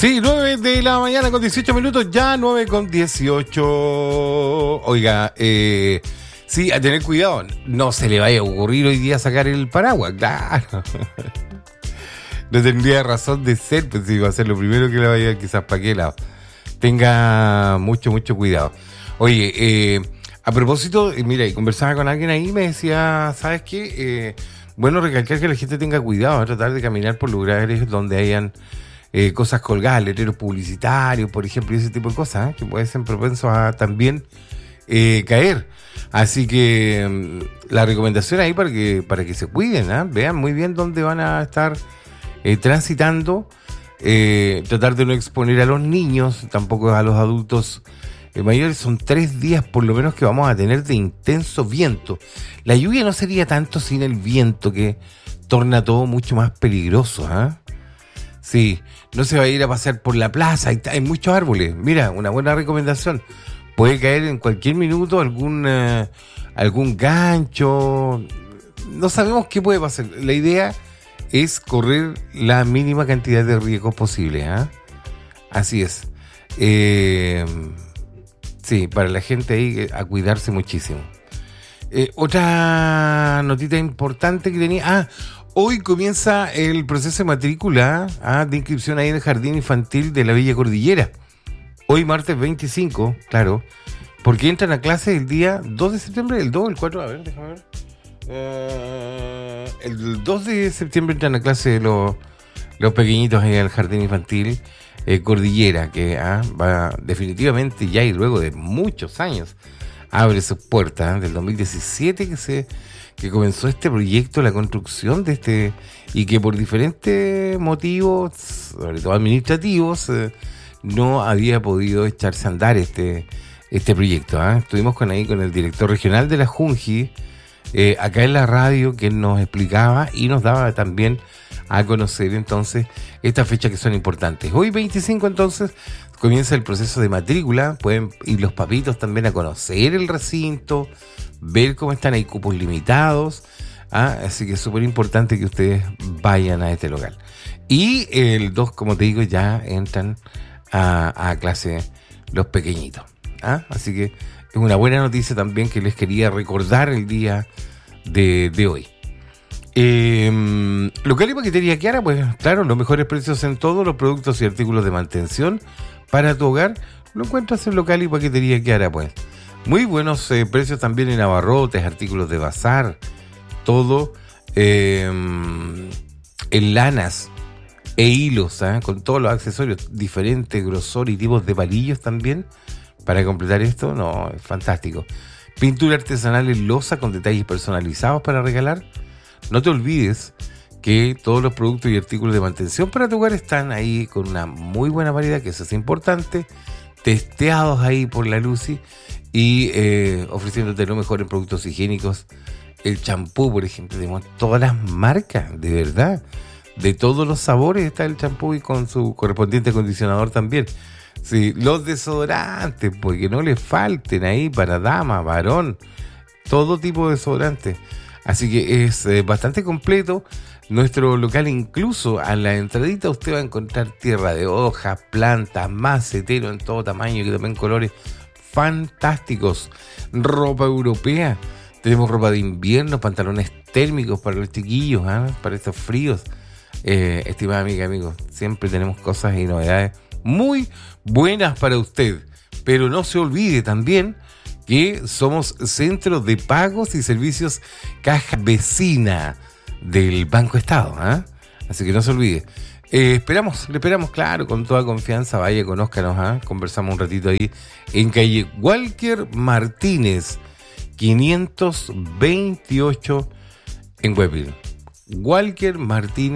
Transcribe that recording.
Sí, 9 de la mañana con 18 minutos, ya 9 con 18. Oiga, sí, a tener cuidado, no se le vaya a ocurrir hoy día sacar el paraguas, claro. No tendría razón de ser, pues si va a ser lo primero que le vaya quizás para qué lado. Tenga mucho cuidado. Oye, a propósito, mira, y conversaba con alguien ahí, me decía, ¿sabes qué? Bueno, recalcar que la gente tenga cuidado, a tratar de caminar por lugares donde hayan cosas colgadas, letreros publicitarios, por ejemplo, y ese tipo de cosas, que pueden ser propensos a también caer. Así que la recomendación ahí para que se cuiden, vean muy bien dónde van a estar transitando, tratar de no exponer a los niños, tampoco a los adultos mayores. Son 3 días por lo menos que vamos a tener de intenso viento. La lluvia no sería tanto sin el viento, que torna todo mucho más peligroso, Sí, no se va a ir a pasear por la plaza, hay muchos árboles. Mira, una buena recomendación, puede caer en cualquier minuto algún gancho, no sabemos qué puede pasar. La idea es correr la mínima cantidad de riesgo posible, Así es. Sí, para la gente ahí a cuidarse muchísimo. Otra notita importante que tenía. Hoy comienza el proceso de matrícula de inscripción ahí en el Jardín Infantil de la Villa Cordillera. Hoy martes 25, claro, porque entran a clase el día 2 de septiembre, el 2 o el 4, a ver, déjame ver. El 2 de septiembre entran a clase los pequeñitos ahí al Jardín Infantil Cordillera, que va definitivamente ya y luego de muchos años abre sus puertas, del 2017 que comenzó este proyecto, la construcción de este, y que por diferentes motivos, sobre todo administrativos, no había podido echarse a andar este proyecto. Estuvimos con el director regional de la Junji, acá en la radio, que nos explicaba y nos daba también a conocer entonces estas fechas que son importantes. Hoy 25 entonces comienza el proceso de matrícula, pueden ir los papitos también a conocer el recinto, ver cómo están, hay cupos limitados, así que es súper importante que ustedes vayan a este local. Y el 2, como te digo, ya entran a clase los pequeñitos, así que es una buena noticia también que les quería recordar el día de hoy. Local y paquetería Kiara, pues claro, los mejores precios en todos los productos y artículos de mantención para tu hogar lo encuentras en Local y Paquetería Kiara, pues. Muy buenos precios también en abarrotes, artículos de bazar, todo en lanas e hilos, con todos los accesorios, diferentes grosor y tipos de palillos también, para completar esto. No, es fantástico. Pintura artesanal en loza con detalles personalizados para regalar. No te olvides que todos los productos y artículos de mantención para tu hogar están ahí con una muy buena variedad, que eso es importante, testeados ahí por la Lucy y ofreciéndote lo mejor en productos higiénicos. El champú, por ejemplo, tenemos todas las marcas, de verdad, de todos los sabores está el champú y con su correspondiente acondicionador también. Sí, los desodorantes, porque no les falten ahí para dama, varón, todo tipo de desodorantes. Así que es bastante completo nuestro local. Incluso a la entradita usted va a encontrar tierra de hojas, plantas, macetero en todo tamaño y también colores fantásticos. Ropa europea, tenemos ropa de invierno, pantalones térmicos para los chiquillos, para estos fríos. Estimada amiga, amigos, siempre tenemos cosas y novedades muy buenas para usted. Pero no se olvide también que somos centro de pagos y servicios Caja Vecina del Banco Estado, así que no se olvide. Le esperamos, claro, con toda confianza, vaya, conózcanos, conversamos un ratito ahí en calle Walker Martínez 528 en Huepil. Walker Martínez